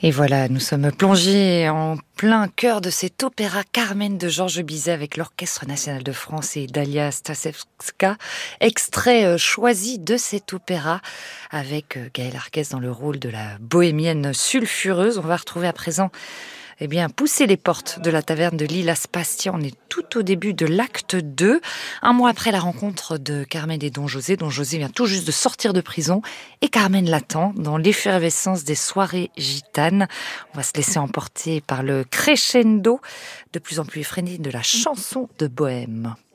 Et voilà, nous sommes plongés en plein cœur de cet opéra Carmen de Georges Bizet avec l'Orchestre National de France et Dalia Stasevska. Extrait choisi de cet opéra avec Gaëlle Arquez dans le rôle de la bohémienne sulfureuse. On va retrouver à présent pousser les portes de la taverne de Lilla Spastia. On est tout au début de l'acte 2. Un mois après la rencontre de Carmen et Don José. Don José vient tout juste de sortir de prison et Carmen l'attend dans l'effervescence des soirées gitanes. On va se laisser emporter par le crescendo de plus en plus effréné de la chanson de bohème.